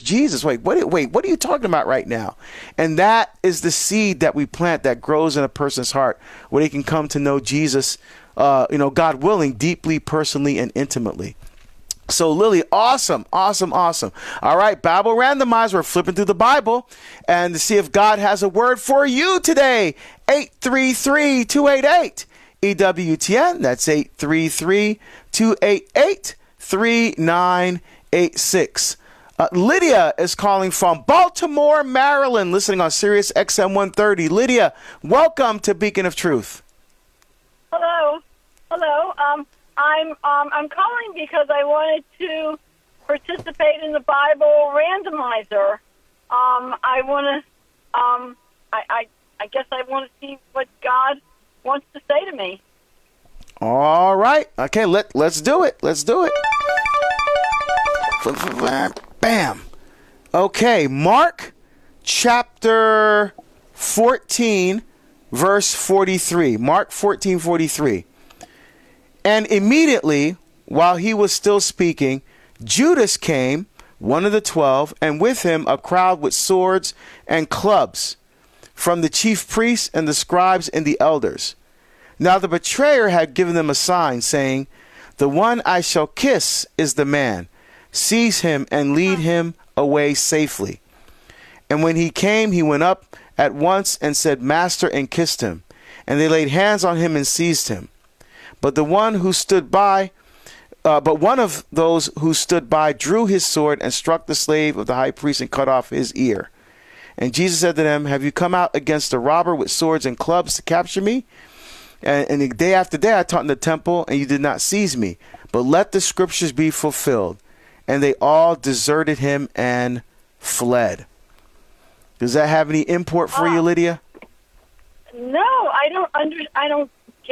Jesus. Wait, what are you talking about right now? And that is the seed that we plant that grows in a person's heart where they can come to know Jesus, God willing, deeply, personally, and intimately. So, Lily, awesome. All right, Bible Randomizer. We're flipping through the Bible and to see if God has a word for you today. 833-288 EWTN. That's 833-288-3986. Lydia is calling from Baltimore, Maryland, listening on Sirius XM 130. Lydia, welcome to Beacon of Truth. Hello. I'm calling because I wanted to participate in the Bible Randomizer. I guess I want to see what God wants to say to me. All right. Okay, let's do it. Bam. Okay, Mark chapter 14, verse 43. Mark 14:43. And immediately, while he was still speaking, Judas came, one of the 12, and with him a crowd with swords and clubs from the chief priests and the scribes and the elders. Now the betrayer had given them a sign, saying, "The one I shall kiss is the man. Seize him and lead him away safely." And when he came, he went up at once and said, "Master," and kissed him. And they laid hands on him and seized him. But one of those who stood by drew his sword and struck the slave of the high priest and cut off his ear. And Jesus said to them, "Have you come out against a robber with swords and clubs to capture me? And the day after day I taught in the temple, and you did not seize me. But let the scriptures be fulfilled." And they all deserted him and fled. Does that have any import for you, Lydia? No, I don't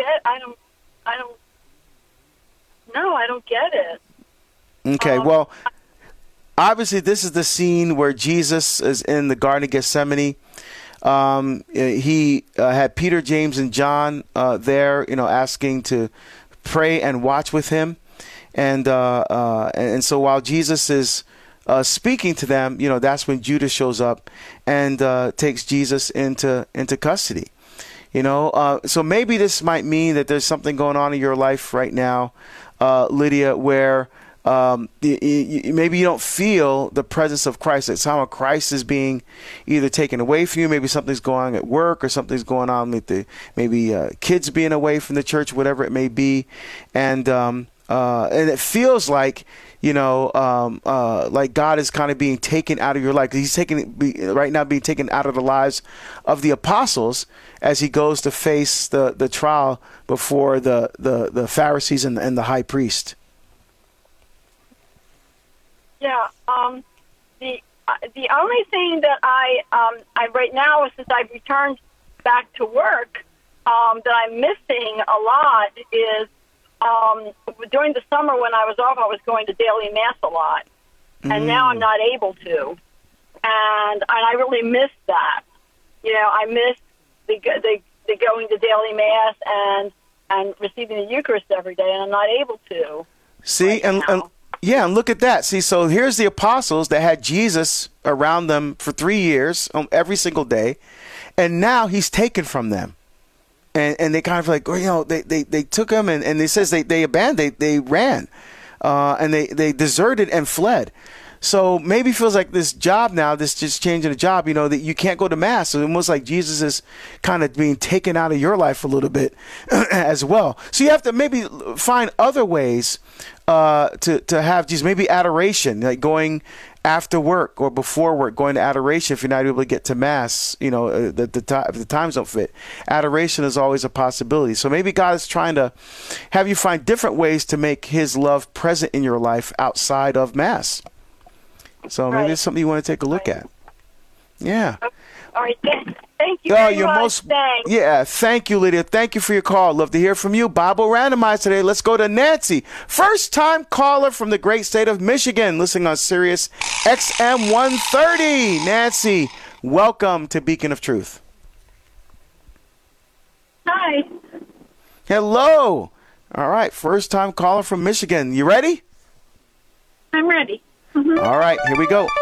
get it. Okay, well, obviously this is the scene where Jesus is in the Garden of Gethsemane. He had Peter, James, and John there, asking to pray and watch with him. And so while Jesus is speaking to them, that's when Judas shows up and takes Jesus into custody. So maybe this might mean that there's something going on in your life right now, Lydia, where maybe you don't feel the presence of Christ. That somehow Christ is being either taken away from you. Maybe something's going on at work, or something's going on with maybe kids being away from the church, whatever it may be, and it feels like like God is kind of being taken out of your life. He's right now being taken out of the lives of the apostles as he goes to face the trial before the Pharisees and the high priest. Yeah. The only thing that I right now, since I've returned back to work, that I'm missing a lot is during the summer when I was off, I was going to daily mass a lot, and now I'm not able to, and I really miss that. I miss the going to daily mass and receiving the Eucharist every day, and I'm not able to. See, and look at that. See, so here's the apostles that had Jesus around them for 3 years, every single day, and now he's taken from them. And they kind of like, they took him and they says they abandoned, they ran, and they deserted and fled. So maybe it feels like this job now, this just changing the job, that you can't go to mass. So almost like Jesus is kind of being taken out of your life a little bit as well. So you have to maybe find other ways to have Jesus, maybe adoration, like going after work or before work, going to adoration if you're not able to get to mass, if the times don't fit. Adoration is always a possibility. So maybe God is trying to have you find different ways to make his love present in your life outside of mass. So maybe it's something you want to take a look at. Yeah. All right. Thank you very much. Thank you, Lydia. Thank you for your call. Love to hear from you. Bible Randomized today. Let's go to Nancy. First-time caller from the great state of Michigan, listening on Sirius XM 130. Nancy, welcome to Beacon of Truth. Hi. Hello. All right. First-time caller from Michigan. You ready? I'm ready. All right. Here we go.